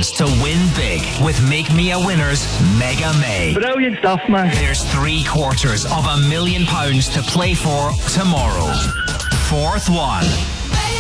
chance to win big with Make Me a Winner's Mega May. Brilliant stuff, man. There's 3/4 of £1 million to play for tomorrow. Fourth one.